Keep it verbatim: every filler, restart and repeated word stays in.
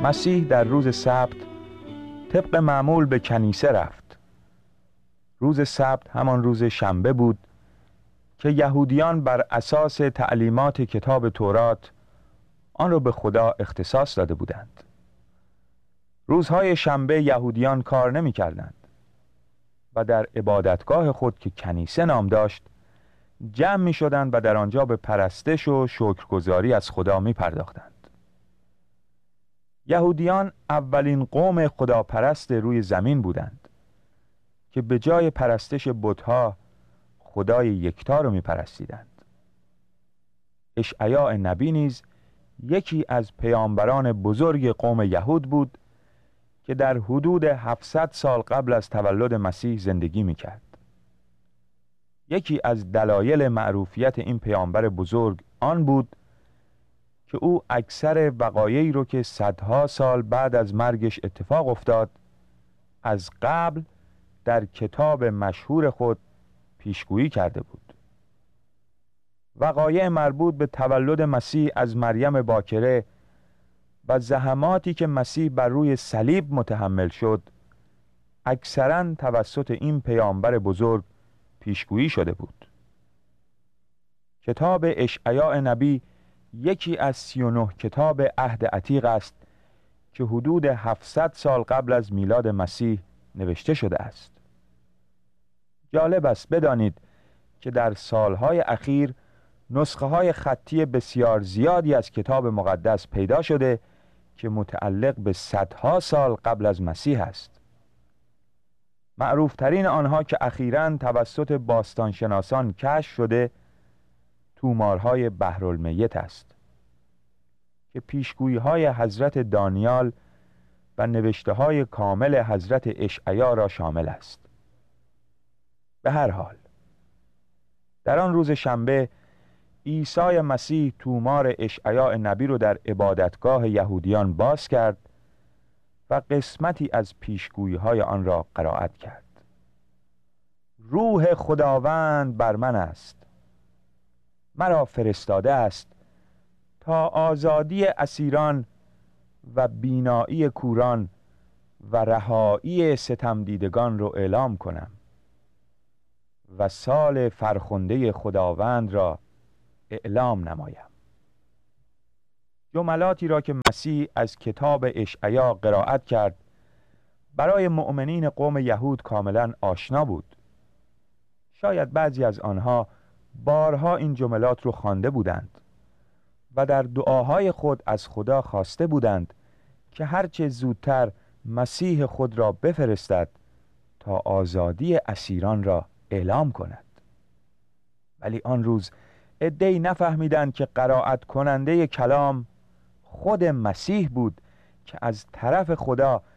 مسیح در روز سبت طبق معمول به کنیسه رفت. روز سبت همان روز شنبه بود که یهودیان بر اساس تعلیمات کتاب تورات آن را به خدا اختصاص داده بودند. روزهای شنبه یهودیان کار نمی کردند و در عبادتگاه خود که کنیسه نام داشت جمع می شدند و در آنجا به پرستش و شکرگزاری از خدا می پرداختند. یهودیان اولین قوم خداپرست روی زمین بودند که به جای پرستش بت‌ها خدای یکتا رو می پرستیدند. اشعیا نبی نیز یکی از پیامبران بزرگ قوم یهود بود که در حدود هفتصد سال قبل از تولد مسیح زندگی می کرد. یکی از دلایل معروفیت این پیامبر بزرگ آن بود که او اکثر وقایعی رو که صدها سال بعد از مرگش اتفاق افتاد از قبل در کتاب مشهور خود پیشگویی کرده بود. وقایع مربوط به تولد مسیح از مریم باکره و زحماتی که مسیح بر روی صلیب متحمل شد اکثراً توسط این پیامبر بزرگ پیشگویی شده بود. کتاب اشعیا نبی یکی از سی و نه کتاب عهد عتیق است که حدود هفتصد سال قبل از میلاد مسیح نوشته شده است. جالب است بدانید که در سالهای اخیر نسخه های خطی بسیار زیادی از کتاب مقدس پیدا شده که متعلق به صدها سال قبل از مسیح است. معروفترین آنها که اخیراً توسط باستانشناسان کشف شده تومارهای بحرالمیت است که پیشگویی های حضرت دانیال و نوشته های کامل حضرت اشعیا را شامل است. به هر حال در آن روز شنبه عیسی مسیح تومار اشعیا نبی رو در عبادتگاه یهودیان باز کرد و قسمتی از پیشگویی های آن را قرائت کرد. روح خداوند بر من است، مرا فرستاده است تا آزادی اسیران و بینایی کوران و رهایی ستمدیدگان را اعلام کنم و سال فرخنده خداوند را اعلام نمایم. جملاتی را که مسیح از کتاب اشعیا قرائت کرد برای مؤمنین قوم یهود کاملا آشنا بود. شاید بعضی از آنها بارها این جملات رو خوانده بودند و در دعاهای خود از خدا خواسته بودند که هرچه زودتر مسیح خود را بفرستد تا آزادی اسیران را اعلام کند. ولی آن روز عده‌ای نفهمیدند که قرائت کننده کلام خود مسیح بود که از طرف خدا